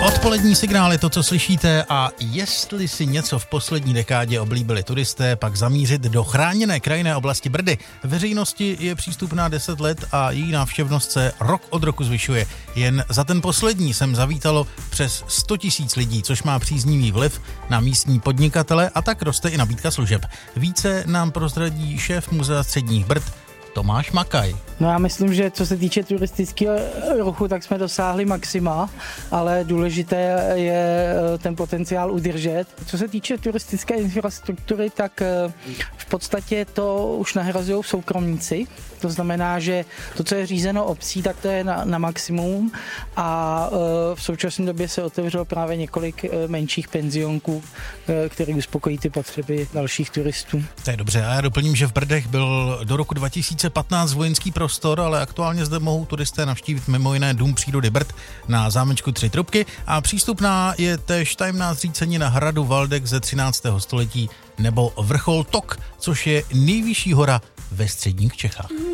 Odpolední signál je to, co slyšíte, a jestli si něco v poslední dekádě oblíbili turisté, pak zamířit do chráněné krajinné oblasti Brdy. Veřejnosti je přístupná 10 let a její návštěvnost se rok od roku zvyšuje. Jen za ten poslední sem zavítalo přes 100 000 lidí, což má příznivý vliv na místní podnikatele, a tak roste i nabídka služeb. Více nám prozradí šéf Muzea středních Brd Tomáš Makaj. No já myslím, že co se týče turistického ruchu, tak jsme dosáhli maxima, ale důležité je ten potenciál udržet. Co se týče turistické infrastruktury, tak v podstatě to už nahrazují soukromníci. To znamená, že to, co je řízeno obcí, tak to je na maximum, a v současné době se otevřelo právě několik menších penzionků, které uspokojí ty potřeby dalších turistů. To je dobře, a já doplním, že v Brdech byl do roku 2015 vojenský prostor, ale aktuálně zde mohou turisté navštívit mimo jiné Dům přírody Brd na zámečku Tři Trubky, a přístupná je též tajemná zřícenina hradu Valdek ze 13. století nebo vrchol Tok, což je nejvyšší hora ve středních Čechách.